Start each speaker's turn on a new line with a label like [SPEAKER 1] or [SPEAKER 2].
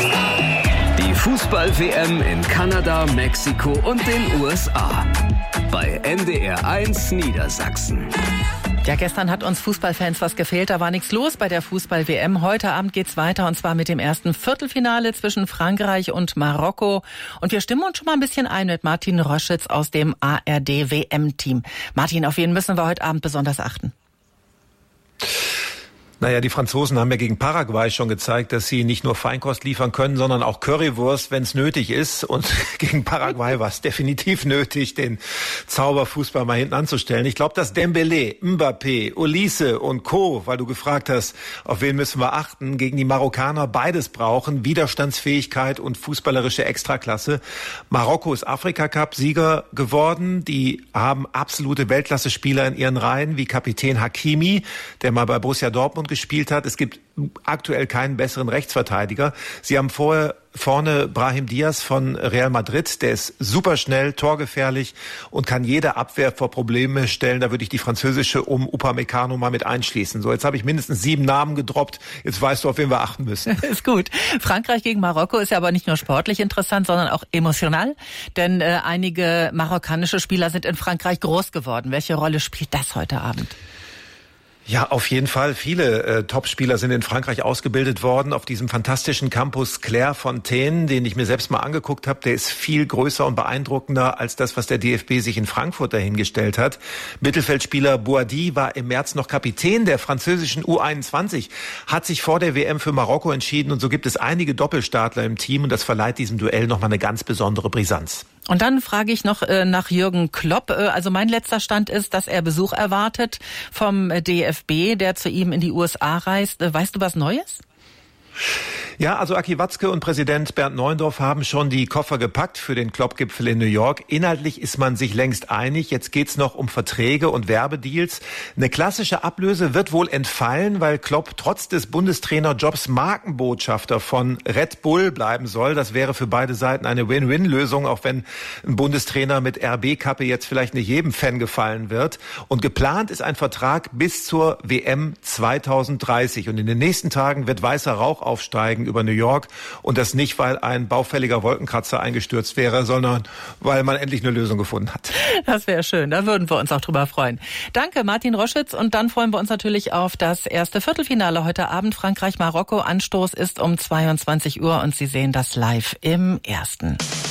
[SPEAKER 1] Die Fußball-WM in Kanada, Mexiko und den USA. Bei NDR1 Niedersachsen.
[SPEAKER 2] Ja, gestern hat uns Fußballfans was gefehlt. Da war nichts los bei der Fußball-WM. Heute Abend geht's weiter und zwar mit dem ersten Viertelfinale zwischen Frankreich und Marokko. Und wir stimmen uns schon mal ein bisschen ein mit Martin Roschitz aus dem ARD-WM-Team. Martin, auf wen müssen wir heute Abend besonders achten?
[SPEAKER 3] Naja, die Franzosen haben ja gegen Paraguay schon gezeigt, dass sie nicht nur Feinkost liefern können, sondern auch Currywurst, wenn es nötig ist. Und gegen Paraguay war es definitiv nötig, den Zauberfußball mal hinten anzustellen. Ich glaube, dass Dembélé, Mbappé, Olise und Co., weil du gefragt hast, auf wen müssen wir achten, gegen die Marokkaner beides brauchen. Widerstandsfähigkeit und fußballerische Extraklasse. Marokko ist Afrika-Cup-Sieger geworden. Die haben absolute Weltklasse-Spieler in ihren Reihen, wie Kapitän Hakimi, der mal bei Borussia Dortmund gespielt hat. Es gibt aktuell keinen besseren Rechtsverteidiger. Sie haben vorne Brahim Diaz von Real Madrid. Der ist superschnell, torgefährlich und kann jede Abwehr vor Probleme stellen. Da würde ich die französische um Upamecano mal mit einschließen. So, jetzt habe ich mindestens 7 Namen gedroppt. Jetzt weißt du, auf wen wir achten müssen.
[SPEAKER 2] Ist gut. Frankreich gegen Marokko ist ja aber nicht nur sportlich interessant, sondern auch emotional. Denn einige marokkanische Spieler sind in Frankreich groß geworden. Welche Rolle spielt das heute Abend?
[SPEAKER 3] Ja, auf jeden Fall. Viele Topspieler sind in Frankreich ausgebildet worden auf diesem fantastischen Campus Clairefontaine, den ich mir selbst mal angeguckt habe. Der ist viel größer und beeindruckender als das, was der DFB sich in Frankfurt dahingestellt hat. Mittelfeldspieler Boadi war im März noch Kapitän der französischen U21, hat sich vor der WM für Marokko entschieden und so gibt es einige Doppelstartler im Team und das verleiht diesem Duell nochmal eine ganz besondere Brisanz.
[SPEAKER 2] Und dann frage ich noch nach Jürgen Klopp. Also mein letzter Stand ist, dass er Besuch erwartet vom DFB, der zu ihm in die USA reist. Weißt du was Neues?
[SPEAKER 3] Ja, also Aki Watzke und Präsident Bernd Neuendorf haben schon die Koffer gepackt für den Klopp-Gipfel in New York. Inhaltlich ist man sich längst einig. Jetzt geht's noch um Verträge und Werbedeals. Eine klassische Ablöse wird wohl entfallen, weil Klopp trotz des Bundestrainerjobs Markenbotschafter von Red Bull bleiben soll. Das wäre für beide Seiten eine Win-Win-Lösung, auch wenn ein Bundestrainer mit RB-Kappe jetzt vielleicht nicht jedem Fan gefallen wird. Und geplant ist ein Vertrag bis zur WM 2030. Und in den nächsten Tagen wird weißer Rauch aufsteigen über New York und das nicht, weil ein baufälliger Wolkenkratzer eingestürzt wäre, sondern weil man endlich eine Lösung gefunden hat.
[SPEAKER 2] Das wäre schön, da würden wir uns auch drüber freuen. Danke, Martin Roschitz, und dann freuen wir uns natürlich auf das erste Viertelfinale heute Abend, Frankreich-Marokko. Anstoß ist um 22 Uhr und Sie sehen das live im Ersten.